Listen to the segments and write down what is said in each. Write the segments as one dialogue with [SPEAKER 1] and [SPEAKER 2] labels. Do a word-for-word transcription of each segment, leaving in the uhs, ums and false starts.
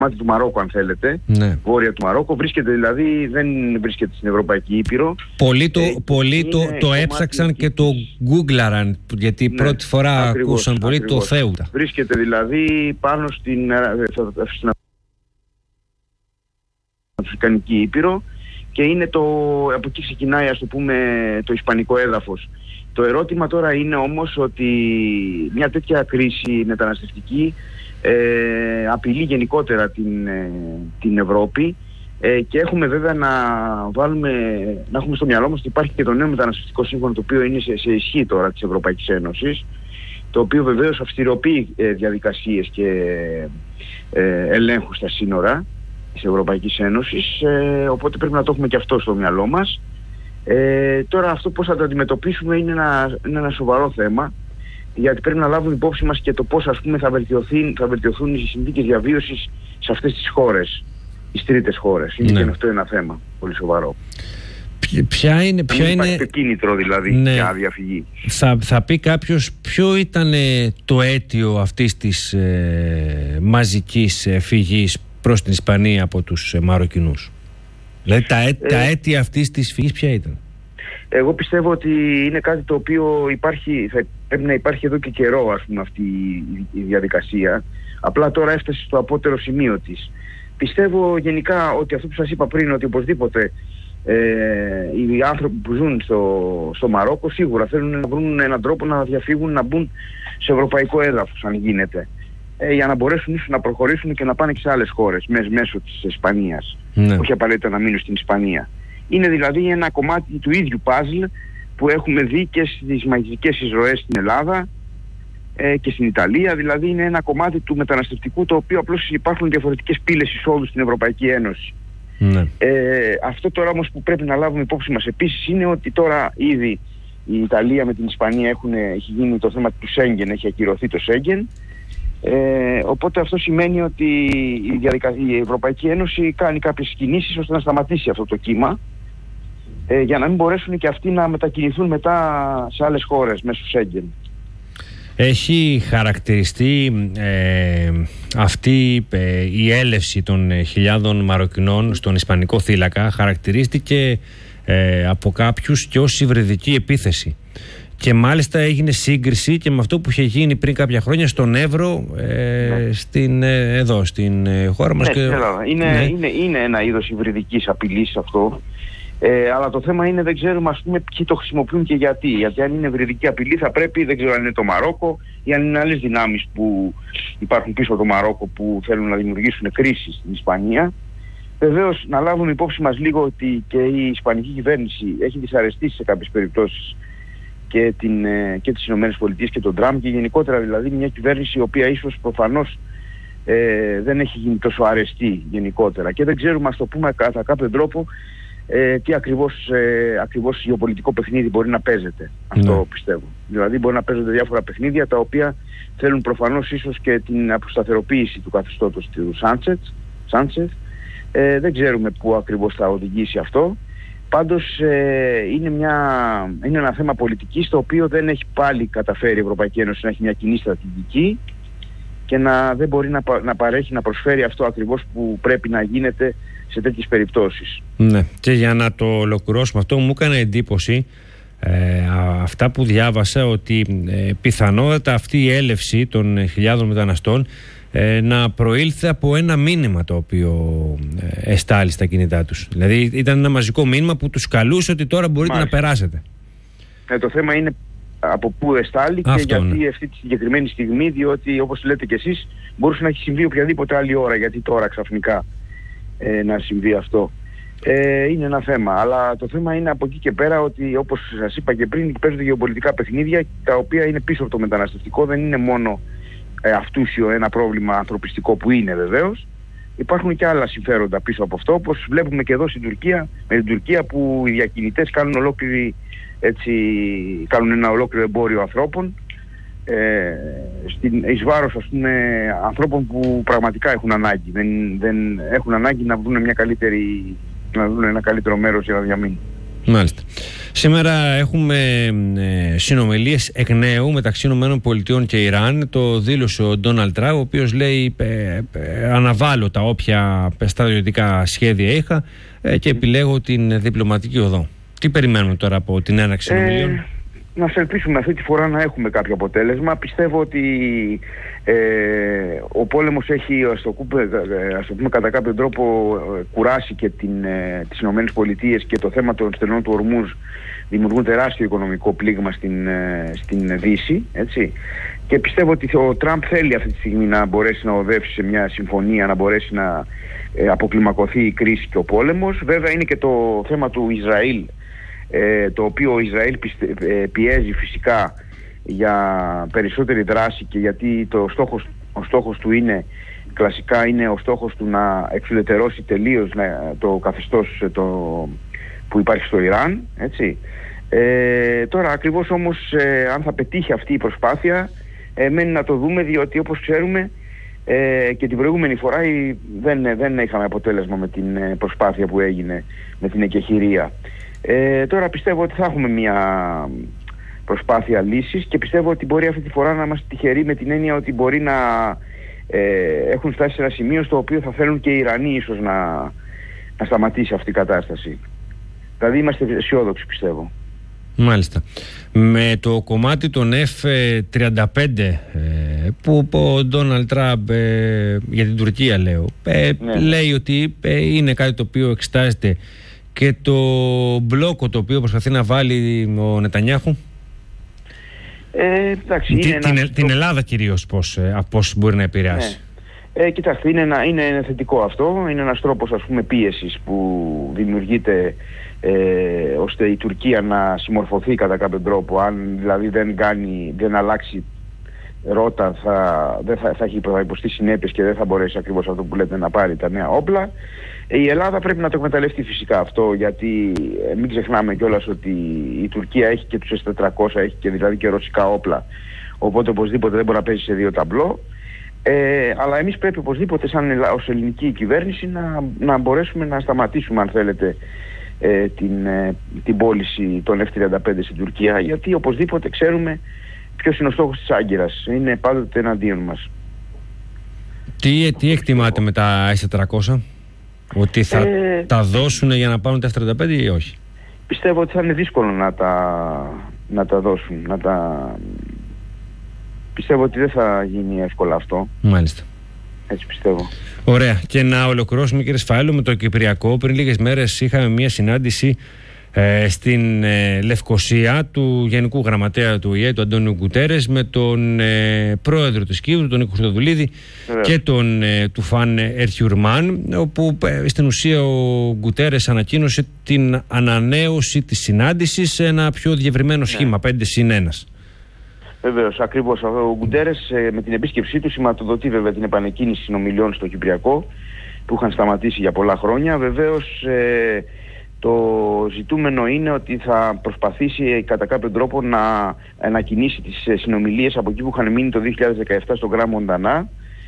[SPEAKER 1] κομμάτι του Μαρόκου, αν θέλετε,
[SPEAKER 2] ναι.
[SPEAKER 1] βόρεια του Μαρόκου, βρίσκεται δηλαδή, δεν βρίσκεται στην Ευρωπαϊκή Ήπειρο.
[SPEAKER 2] Πολλοί το, ε, πολλοί το, το έψαξαν της... και το γκούγκλαραν, γιατί ναι, πρώτη φορά ακριβώς, ακούσαν πολύ ακριβώς. Το Θέουτα.
[SPEAKER 1] Βρίσκεται δηλαδή πάνω στην, στην Αφρικανική Ήπειρο και είναι το, από εκεί ξεκινάει, ας το πούμε, το ισπανικό έδαφος. Το ερώτημα τώρα είναι όμως ότι μια τέτοια κρίση μεταναστευτική ε, απειλεί γενικότερα την, ε, την Ευρώπη ε, και έχουμε βέβαια να βάλουμε, να έχουμε στο μυαλό μας ότι υπάρχει και το νέο μεταναστευτικό σύμφωνο, το οποίο είναι σε, σε ισχύ τώρα της Ευρωπαϊκής Ένωσης, το οποίο βεβαίως αυστηροποιεί ε, διαδικασίες και ε, ελέγχου στα σύνορα της Ευρωπαϊκής Ένωσης, ε, οπότε πρέπει να το έχουμε και αυτό στο μυαλό μας. Ε, τώρα αυτό πώς θα το αντιμετωπίσουμε είναι ένα, είναι ένα σοβαρό θέμα, γιατί πρέπει να λάβουμε υπόψη μας και το πώς, ας πούμε, θα, βελτιωθεί, θα βελτιωθούν οι συνθήκες διαβίωσης σε αυτές τις χώρες, τις τρίτες χώρες. Είναι ναι. και αυτό ένα θέμα πολύ σοβαρό.
[SPEAKER 2] Ποια είναι, ποια
[SPEAKER 1] είναι...
[SPEAKER 2] είναι...
[SPEAKER 1] κίνητρο δηλαδή ναι. για διαφυγή.
[SPEAKER 2] Θα, θα πει κάποιος ποιο ήταν το αίτιο αυτής της ε, μαζικής ε, φυγής προς την Ισπανία από τους ε, Μαροκινούς. Δηλαδή τα, έ, ε, τα αίτια αυτής της φυγής ποια ήταν?
[SPEAKER 1] Εγώ πιστεύω ότι είναι κάτι το οποίο υπάρχει, θα πρέπει να υπάρχει εδώ και καιρό, ας πούμε, αυτή η διαδικασία. Απλά τώρα έφτασε στο απότερο σημείο της. Πιστεύω γενικά ότι αυτό που σας είπα πριν, ότι οπωσδήποτε ε, οι άνθρωποι που ζουν στο, στο Μαρόκο σίγουρα θέλουν να βρουν έναν τρόπο να διαφύγουν, να μπουν σε ευρωπαϊκό έδαφος, αν γίνεται, ε, για να μπορέσουν ίσως να προχωρήσουν και να πάνε και σε άλλες χώρες μέσω της Ισπανίας. Ναι. Όχι απαραίτητα να μείνουν στην Ισπανία. Είναι δηλαδή ένα κομμάτι του ίδιου παζλ που έχουμε δει και στις μαζικές εισρωές στην Ελλάδα ε, και στην Ιταλία. Δηλαδή είναι ένα κομμάτι του μεταναστευτικού, το οποίο απλώς υπάρχουν διαφορετικές πύλες εισόδου στην Ευρωπαϊκή Ένωση. Ναι. Ε, αυτό τώρα όμως που πρέπει να λάβουμε υπόψη μας επίσης είναι ότι τώρα ήδη η Ιταλία με την Ισπανία έχουν, έχει γίνει το θέμα του Σέγγεν, έχει ακυρωθεί το Σέγγεν. Ε, οπότε αυτό σημαίνει ότι η, διαδικα... η Ευρωπαϊκή Ένωση κάνει κάποιες κινήσεις ώστε να σταματήσει αυτό το κύμα, ε, για να μην μπορέσουν και αυτοί να μετακινηθούν μετά σε άλλες χώρες μέσω Σέγγεν.
[SPEAKER 2] Έχει χαρακτηριστεί ε, αυτή ε, η έλευση των ε, χιλιάδων Μαροκινών στον Ισπανικό θύλακα χαρακτηρίστηκε ε, από κάποιους και ως υβριδική επίθεση. Και μάλιστα έγινε σύγκριση και με αυτό που είχε γίνει πριν κάποια χρόνια στον Εύρο, ε, ναι. στην, ε, εδώ, στην ε, χώρα μας.
[SPEAKER 1] Ναι,
[SPEAKER 2] και...
[SPEAKER 1] είναι, ναι. είναι, είναι ένα είδος υβριδικής απειλής αυτό. Ε, αλλά το θέμα είναι, δεν ξέρουμε, ας πούμε, ποιοι το χρησιμοποιούν και γιατί. Γιατί αν είναι υβριδική απειλή θα πρέπει, δεν ξέρω αν είναι το Μαρόκο ή αν είναι άλλες δυνάμεις που υπάρχουν πίσω από το Μαρόκο που θέλουν να δημιουργήσουν κρίση στην Ισπανία. Βεβαίως να λάβουμε υπόψη μας λίγο ότι και η Ισπανική κυβέρνηση έχει δυσαρεστήσει σε κάποιες περιπτώσεις και, την, και τις Ηνωμένες Πολιτείες και τον Τραμπ, και γενικότερα δηλαδή μια κυβέρνηση η οποία ίσως προφανώς ε, δεν έχει γίνει τόσο αρεστή γενικότερα, και δεν ξέρουμε, ας το πούμε κατά κάποιον τρόπο, ε, τι ακριβώς, ε, ακριβώς γεωπολιτικό παιχνίδι μπορεί να παίζεται. Αυτό ναι. πιστεύω. Δηλαδή μπορεί να παίζονται διάφορα παιχνίδια τα οποία θέλουν προφανώς ίσως και την αποσταθεροποίηση του καθεστώτος του Σάντσεθ. Ε, δεν ξέρουμε πού ακριβώς θα οδηγήσει αυτό. Πάντως ε, είναι, μια, είναι ένα θέμα πολιτικής, το οποίο δεν έχει πάλι καταφέρει η Ευρωπαϊκή Ένωση να έχει μια κοινή στρατηγική και να, δεν μπορεί να, να παρέχει, να προσφέρει αυτό ακριβώς που πρέπει να γίνεται σε τέτοιες περιπτώσεις.
[SPEAKER 2] Ναι, και για να το ολοκληρώσουμε αυτό, μου έκανε εντύπωση ε, αυτά που διάβασα, ότι ε, πιθανότατα αυτή η έλευση των χιλιάδων μεταναστών Ε, να προήλθε από ένα μήνυμα το οποίο ε, εστάλει στα κινητά τους. Δηλαδή ήταν ένα μαζικό μήνυμα που τους καλούσε ότι τώρα μπορείτε Μάλιστα. να περάσετε.
[SPEAKER 1] Ε, το θέμα είναι από πού εστάλει και γιατί ναι. αυτή τη συγκεκριμένη στιγμή, διότι όπως λέτε και εσείς, μπορούσε να έχει συμβεί οποιαδήποτε άλλη ώρα, γιατί τώρα ξαφνικά ε, να συμβεί αυτό. Ε, είναι ένα θέμα, αλλά το θέμα είναι από εκεί και πέρα ότι, όπως σας είπα και πριν, παίζονται γεωπολιτικά παιχνίδια τα οποία είναι πίσω από το μεταναστευτικό, δεν είναι μόνο Ε, αυτούσιο ένα πρόβλημα ανθρωπιστικό, που είναι βεβαίως. Υπάρχουν και άλλα συμφέροντα πίσω από αυτό, όπως βλέπουμε και εδώ στην Τουρκία, με την Τουρκία, που οι διακινητές κάνουν, ολόκληρη, έτσι, κάνουν ένα ολόκληρο εμπόριο ανθρώπων ε, στην, εις βάρος, ας πούμε, ανθρώπων που πραγματικά έχουν ανάγκη, δεν, δεν έχουν ανάγκη να βρουν μια καλύτερη, να βρουν ένα καλύτερο μέρος για να διαμείνουν.
[SPEAKER 2] Μάλιστα. Σήμερα έχουμε ε, συνομιλίες εκ νέου μεταξύ ΗΠΑ και Ιράν. Το δήλωσε ο Ντόναλντ Τραμπ, ο οποίος λέει ε, ε, αναβάλω τα όποια στρατιωτικά σχέδια είχα ε, και επιλέγω την διπλωματική οδό. Τι περιμένουμε τώρα από την έναρξη συνομιλίων?
[SPEAKER 1] Ε, να σε ελπίσουμε αυτή τη φορά να έχουμε κάποιο αποτέλεσμα. Πιστεύω ότι ε, ο πόλεμος έχει, ας το, ας το πούμε, κατά κάποιο τρόπο κουράσει και την, ε, τις Ηνωμένες Πολιτείες, και το θέμα των στενών του Ορμούζ δημιουργούν τεράστιο οικονομικό πλήγμα στην, ε, στην Δύση, έτσι. Και πιστεύω ότι ο Τραμπ θέλει αυτή τη στιγμή να μπορέσει να οδεύσει σε μια συμφωνία, να μπορέσει να ε, αποκλιμακωθεί η κρίση και ο πόλεμος. Βέβαια είναι και το θέμα του Ισραήλ, ε, το οποίο ο Ισραήλ πιστε, ε, πιέζει φυσικά για περισσότερη δράση, και γιατί το στόχος, ο στόχος του είναι κλασικά είναι ο στόχος του να εξουδετερώσει τελείως να, το καθεστώς το, που υπάρχει στο Ιράν, έτσι. Ε, τώρα ακριβώς όμως ε, αν θα πετύχει αυτή η προσπάθεια ε, μένει να το δούμε, διότι όπως ξέρουμε ε, και την προηγούμενη φορά η, δεν, δεν είχαμε αποτέλεσμα με την προσπάθεια που έγινε με την εκεχηρία. Ε, τώρα πιστεύω ότι θα έχουμε μια προσπάθεια λύσης, και πιστεύω ότι μπορεί αυτή τη φορά να είμαστε τυχεροί με την έννοια ότι μπορεί να ε, έχουν φτάσει σε ένα σημείο στο οποίο θα θέλουν και οι Ιρανοί ίσως να, να σταματήσει αυτή η κατάσταση. Δηλαδή είμαστε αισιόδοξοι, πιστεύω. Μάλιστα.
[SPEAKER 2] Με το κομμάτι των εφ τριάντα πέντε ε, που ο Ντόναλντ Τραμπ ε, για την Τουρκία λέω ε, ναι. λέει ότι ε, είναι κάτι το οποίο εξετάζεται, και το μπλόκο το οποίο προσπαθεί να βάλει ο Νετανιάχου.
[SPEAKER 1] Ε, εντάξει,
[SPEAKER 2] Τι,
[SPEAKER 1] είναι
[SPEAKER 2] την,
[SPEAKER 1] ένα...
[SPEAKER 2] την Ελλάδα κυρίως πώς, ε, πώς μπορεί να επηρεάσει.
[SPEAKER 1] Ναι. Ε, κοιτάξτε, είναι, ένα, είναι θετικό αυτό. Είναι ένας τρόπος, ας πούμε, πίεσης που δημιουργείται ε, ώστε η Τουρκία να συμμορφωθεί κατά κάποιον τρόπο. Αν δηλαδή δεν, κάνει, δεν αλλάξει ρότα, θα, δεν θα, θα έχει υποστεί συνέπειες και δεν θα μπορέσει ακριβώς αυτό που λέτε να πάρει τα νέα όπλα. Η Ελλάδα πρέπει να το εκμεταλλευτεί φυσικά αυτό, γιατί ε, μην ξεχνάμε κιόλας ότι η Τουρκία έχει και τους ες τετρακόσια, έχει και δηλαδή και ρωσικά όπλα, οπότε οπωσδήποτε δεν μπορεί να παίζει σε δύο ταμπλό. Ε, αλλά εμείς πρέπει οπωσδήποτε σαν ως ελληνική κυβέρνηση να, να μπορέσουμε να σταματήσουμε, αν θέλετε, ε, την, ε, την πώληση των εφ τριάντα πέντε στην Τουρκία, γιατί οπωσδήποτε ξέρουμε ποιος είναι ο στόχος της Άγκυρας. Είναι πάντοτε εναντίον μας.
[SPEAKER 2] Τι, τι εκτιμάτε με τα ες τετρακόσια? Ότι θα ε, τα δώσουν για να πάρουν τα εφ τριάντα πέντε ή όχι?
[SPEAKER 1] Πιστεύω ότι θα είναι δύσκολο να τα, να τα δώσουν. Να τα... Πιστεύω ότι δεν θα γίνει εύκολα αυτό.
[SPEAKER 2] Μάλιστα.
[SPEAKER 1] Έτσι πιστεύω.
[SPEAKER 2] Ωραία. Και να ολοκληρώσουμε, κύριε Σφαΐλου, με το Κυπριακό. Πριν λίγες μέρες είχαμε μια συνάντηση ε, στην ε, Λευκοσία του Γενικού Γραμματέα του Ο Η Ε, του Αντώνιου Γκουτέρες, με τον ε, πρόεδρο της Κύπρου, τον Νίκο Χριστοδουλίδη, και τον ε, του Φαν Ερχιουρμάν, όπου ε, στην ουσία ο Γκουτέρες ανακοίνωσε την ανανέωση της συνάντησης σε ένα πιο διευρυμένο σχήμα, ναι. πέντε συν ένα.
[SPEAKER 1] Βεβαίως, ακριβώς. Ο Γκουτέρες ε, με την επίσκεψή του σηματοδοτεί βέβαια την επανεκκίνηση συνομιλιών στο Κυπριακό, που είχαν σταματήσει για πολλά χρόνια. Βεβαίως ε, το ζητούμενο είναι ότι θα προσπαθήσει κατά κάποιο τρόπο να ανακοινήσει τις συνομιλίες από εκεί που είχαν μείνει το δύο χιλιάδες δεκαεπτά στο Γκραν Μοντανά,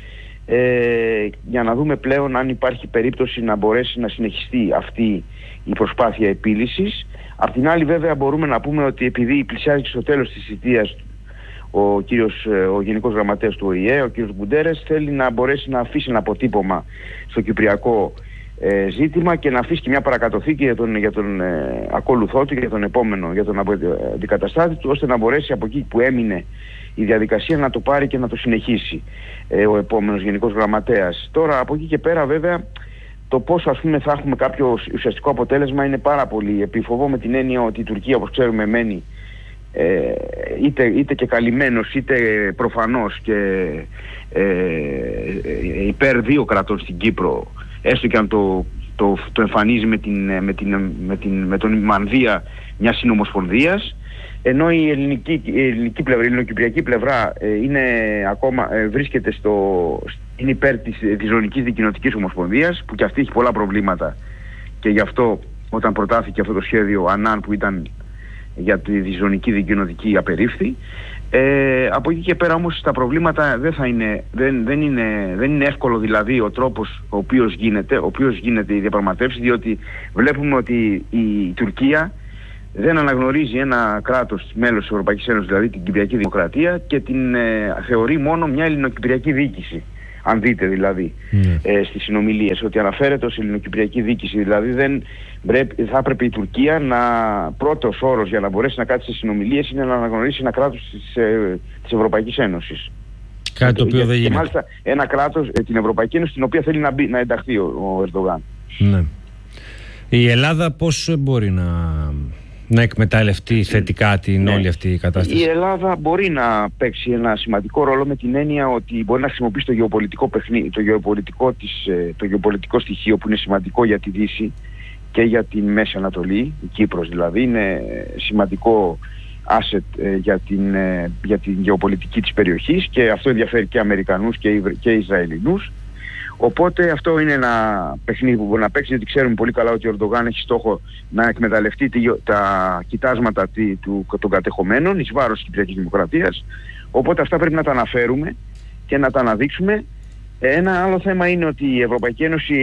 [SPEAKER 1] ε, για να δούμε πλέον αν υπάρχει περίπτωση να μπορέσει να συνεχιστεί αυτή η προσπάθεια επίλυσης. Απ' την άλλη βέβαια μπορούμε να πούμε ότι επειδή πλησιάζει στο τέλος της θητείας ο, κύριος, ο Γενικός Γραμματέας του Ο Η Ε, ο κύριος Γκουτέρες, θέλει να μπορέσει να αφήσει ένα αποτύπωμα στο κυπριακό ε, ζήτημα και να αφήσει και μια παρακατοθήκη για τον, για τον ε, ακολουθό του, για τον επόμενο, για τον αντικαταστάτη του, ώστε να μπορέσει από εκεί που έμεινε η διαδικασία να το πάρει και να το συνεχίσει ε, ο επόμενος Γενικός Γραμματέας. Τώρα από εκεί και πέρα βέβαια το πόσο, ας πούμε, θα έχουμε κάποιο ουσιαστικό αποτέλεσμα είναι πάρα πολύ επίφοβο, με την έννοια ότι η Τουρκία, όπως ξέρουμε, μένει ε, είτε, είτε και καλυμμένος είτε προφανώς και ε, ε, υπέρ δύο κρατών στην Κύπρο, έστω και αν το, το, το εμφανίζει με, την, με, την, με, την, με τον Μανδύα μιας συνομοσπονδίας, ενώ η ελληνική, η ελληνική πλευρά, η ελληνοκυπριακή πλευρά ε, είναι ακόμα, ε, βρίσκεται στο, είναι υπέρ της Διζωνικής Δικοινοτικής Ομοσπονδίας, που και αυτή έχει πολλά προβλήματα, και γι' αυτό όταν προτάθηκε αυτό το σχέδιο Ανάν που ήταν για τη Διζωνική Δικοινοτική απερίφθη. Ε, από εκεί και πέρα όμως τα προβλήματα δεν θα είναι, δεν, δεν είναι, δεν είναι εύκολο δηλαδή ο τρόπος ο οποίος γίνεται, ο οποίος γίνεται η διαπραγματεύση, διότι βλέπουμε ότι η Τουρκία δεν αναγνωρίζει ένα κράτος μέλος της Ευρωπαϊκής Ένωσης, δηλαδή την Κυπριακή Δημοκρατία, και την ε, θεωρεί μόνο μια ελληνοκυπριακή διοίκηση. Αν δείτε δηλαδή mm. ε, στις συνομιλίες ότι αναφέρεται ως ελληνοκυπριακή διοίκηση, δηλαδή δεν πρέπει, θα έπρεπε η Τουρκία να, πρώτος όρος για να μπορέσει να κάτσει στις συνομιλίες είναι να αναγνωρίσει ένα κράτος της, ε, της Ευρωπαϊκής Ένωσης.
[SPEAKER 2] Κάτι το οποίο δεν γίνεται.
[SPEAKER 1] Και μάλιστα ένα κράτος, ε, την Ευρωπαϊκή Ένωση, την οποία θέλει να, μπει, να ενταχθεί ο, ο Ερντογάν.
[SPEAKER 2] Ναι. Η Ελλάδα πώς μπορεί να, να εκμεταλλευτεί θετικά την ναι. όλη αυτή η κατάσταση?
[SPEAKER 1] Η Ελλάδα μπορεί να παίξει ένα σημαντικό ρόλο με την έννοια ότι μπορεί να χρησιμοποιήσει το γεωπολιτικό παιχνίδι, το γεωπολιτικό, της, το γεωπολιτικό στοιχείο που είναι σημαντικό για τη Δύση και για τη Μέση Ανατολή, η Κύπρος δηλαδή, είναι σημαντικό asset ε, για, την, ε, για την γεωπολιτική της περιοχής, και αυτό ενδιαφέρει και Αμερικανούς και, και Ισραηλινούς. Οπότε αυτό είναι ένα παιχνίδι που μπορεί να παίξει, γιατί ξέρουμε πολύ καλά ότι ο Ερντογάν έχει στόχο να εκμεταλλευτεί τα κοιτάσματα του, των κατεχομένων εις βάρος της Κυπριακής Δημοκρατίας. Οπότε αυτά πρέπει να τα αναφέρουμε και να τα αναδείξουμε. Ένα άλλο θέμα είναι ότι η Ευρωπαϊκή Ένωση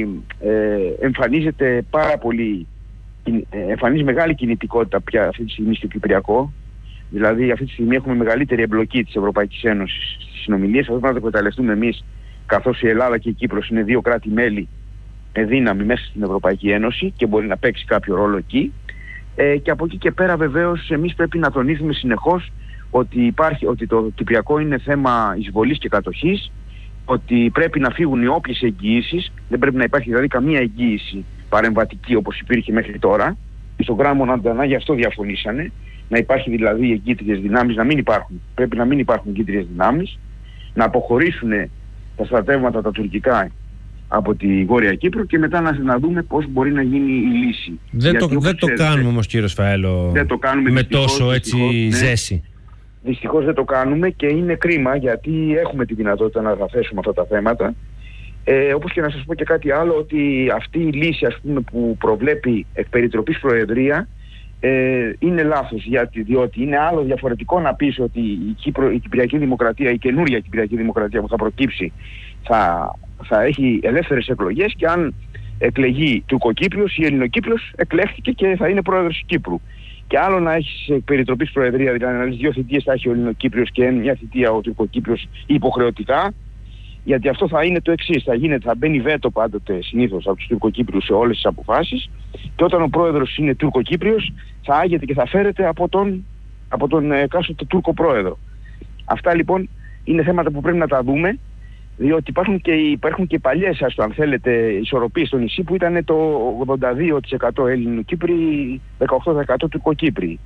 [SPEAKER 1] ε, εμφανίζεται πάρα πολύ, εμφανίζει μεγάλη κινητικότητα πια αυτή τη στιγμή στο Κυπριακό. Δηλαδή αυτή τη στιγμή έχουμε μεγαλύτερη εμπλοκή της Ευρωπαϊκής Ένωσης στις συνομιλίες. Αυτό να το εκμεταλλευτούμε εμείς, καθώς η Ελλάδα και η Κύπρος είναι δύο κράτη-μέλη με δύναμη μέσα στην Ευρωπαϊκή Ένωση και μπορεί να παίξει κάποιο ρόλο εκεί. Ε, και από εκεί και πέρα βεβαίως εμείς πρέπει να τονίζουμε συνεχώς ότι, υπάρχει, ότι το Κυπριακό είναι θέμα εισβολής και κατοχής, ότι πρέπει να φύγουν οι όποιες εγγυήσεις, δεν πρέπει να υπάρχει δηλαδή καμία εγγύηση παρεμβατική όπως υπήρχε μέχρι τώρα. Στον γράμμο Αντανά γι' αυτό διαφωνήσανε, να υπάρχει δηλαδή εγκύτριες δυνάμεις, να μην υπάρχουν. Πρέπει να μην υπάρχουν εγκύτριες δυνάμεις, να αποχωρήσουν τα στρατεύματα τα τουρκικά από τη Βόρεια Κύπρο και μετά να, να δούμε πώς μπορεί να γίνει η λύση.
[SPEAKER 2] Δεν Γιατί, το, δεν ξέρετε, το κάνουμε όμως, κύριο Σφαέλο, δεν το κάνουμε, με δυστυχώς, τόσο έτσι δυστυχώς, ζέση.
[SPEAKER 1] Ναι, δυστυχώς δεν το κάνουμε και είναι κρίμα, γιατί έχουμε τη δυνατότητα να αναθέσουμε αυτά τα θέματα. Ε, όπως και να σας πω και κάτι άλλο, ότι αυτή η λύση, ας πούμε, που προβλέπει εκ περιτροπής Προεδρία ε, είναι λάθος, γιατί, διότι είναι άλλο διαφορετικό να πεις ότι η, Κύπρο, η Κυπριακή Δημοκρατία, η καινούρια Κυπριακή Δημοκρατία που θα προκύψει θα, θα έχει ελεύθερες εκλογές, και αν εκλεγεί Τουρκοκύπριος ή Ελληνοκύπριος εκλέχθηκε και θα είναι πρόεδρος της Κύπρου. Και άλλο να έχεις εκ περιτροπής Προεδρία, δηλαδή να έχεις δύο θητείες θα έχει ο Ελληνοκύπριος και μια θητεία ο Τουρκοκύπριος υποχρεωτικά. Γιατί αυτό θα είναι το εξής, θα γίνεται, θα μπαίνει βέτο πάντοτε συνήθως από τους Τουρκοκύπριους σε όλες τις αποφάσεις, και όταν ο πρόεδρος είναι Τουρκοκύπριος θα άγεται και θα φέρεται από τον, από τον εκάστοτε Τούρκο πρόεδρο. Αυτά λοιπόν είναι θέματα που πρέπει να τα δούμε, διότι υπάρχουν και, υπάρχουν και παλιές, ας το αν θέλετε, ισορροπίες στο νησί που ήταν το ογδόντα δύο τοις εκατό Ελληνοκύπροι, δεκαοκτώ τοις εκατό Τουρκοκύπριοι.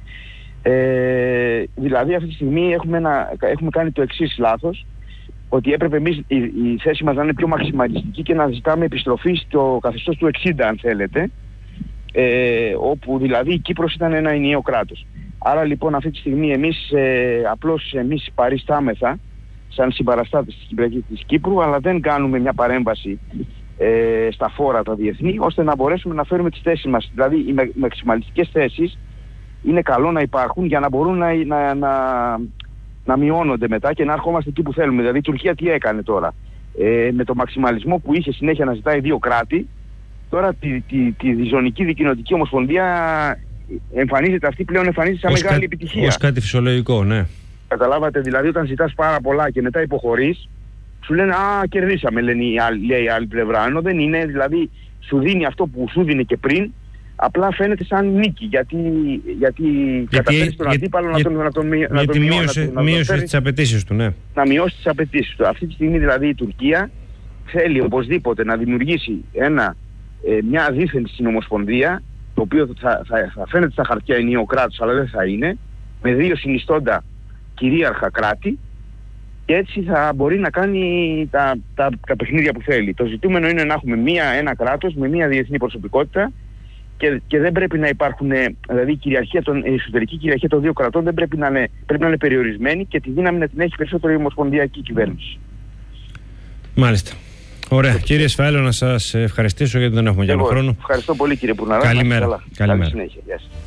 [SPEAKER 1] Ε, δηλαδή αυτή τη στιγμή έχουμε, ένα, έχουμε κάνει το εξής λάθος, ότι έπρεπε εμείς η, η θέση μας να είναι πιο μαξιμαλιστική και να ζητάμε επιστροφή στο καθεστώς του εξήντα, αν θέλετε, ε, όπου δηλαδή η Κύπρος ήταν ένα ενιαίο κράτος. Άρα λοιπόν αυτή τη στιγμή εμείς ε, απλώς εμείς παριστάμεθα σαν συμπαραστάτες της Κυπριακής της Κύπρου, αλλά δεν κάνουμε μια παρέμβαση ε, στα φόρα τα διεθνή, ώστε να μπορέσουμε να φέρουμε τις θέσεις μας. Δηλαδή οι μαξιμαλιστικές θέσεις είναι καλό να υπάρχουν για να μπορούν να... να, να να μειώνονται μετά και να ερχόμαστε εκεί που θέλουμε. Δηλαδή η Τουρκία τι έκανε τώρα? Ε, με το μαξιμαλισμό που είχε συνέχεια να ζητάει δύο κράτη, τώρα τη, τη, τη διζωνική δικοινοτική ομοσπονδία εμφανίζεται αυτή πλέον εμφανίζεται σαν μεγάλη κα... επιτυχία.
[SPEAKER 2] Ως κάτι φυσιολογικό, ναι.
[SPEAKER 1] Καταλάβατε, δηλαδή όταν ζητάς πάρα πολλά και μετά υποχωρείς, σου λένε «Α, κερδίσαμε», λένε η άλλη, λέει η άλλη πλευρά. Ενώ δεν είναι, δηλαδή σου δίνει αυτό που σου δίνει και πριν, απλά φαίνεται σαν νίκη, γιατί, γιατί, γιατί καταφέρεις τον αντίπαλο να τον, να τον, να τον, τον μείωσε,
[SPEAKER 2] να μείωσε τις απαιτήσεις του, ναι.
[SPEAKER 1] Να μειώσει τις απαιτήσεις του. Αυτή τη στιγμή δηλαδή η Τουρκία θέλει οπωσδήποτε να δημιουργήσει ένα, ε, μια δίθεν συνομοσπονδία, το οποίο θα, θα, θα φαίνεται στα χαρτιά ενιαίο κράτος, αλλά δεν θα είναι, με δύο συνιστώντα κυρίαρχα κράτη, και έτσι θα μπορεί να κάνει τα, τα, τα παιχνίδια που θέλει. Το ζητούμενο είναι να έχουμε μία, ένα κράτος με μία διεθνή προσωπικότητα, Και, και δεν πρέπει να υπάρχουν, δηλαδή η, κυριαρχία των, η εσωτερική κυριαρχία των δύο κρατών δεν πρέπει να, είναι, πρέπει να είναι περιορισμένη και τη δύναμη να την έχει περισσότερο η ομοσπονδιακή κυβέρνηση.
[SPEAKER 2] Μάλιστα. Ωραία. Και... Κύριε Σφαέλο, να σας ευχαριστήσω, γιατί δεν έχουμε για άλλο χρόνο.
[SPEAKER 1] Ευχαριστώ πολύ, κύριε Πουρναρά.
[SPEAKER 2] Καλημέρα.
[SPEAKER 1] Καλή
[SPEAKER 2] Καλημέρα.
[SPEAKER 1] συνέχεια. Γεια σας.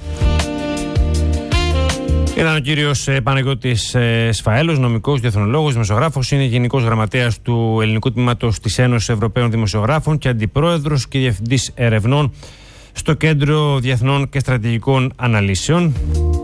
[SPEAKER 2] Ήταν ο κύριος Παναγιώτης Σφαέλος, νομικός, διεθνολόγος, δημοσιογράφος, είναι γενικός γραμματέας του Ελληνικού Τμήματος της Ένωσης Ευρωπαίων Δημοσιογράφων και αντιπρόεδρος και διευθυντής ερευνών στο Κέντρο Διεθνών και Στρατηγικών Αναλύσεων.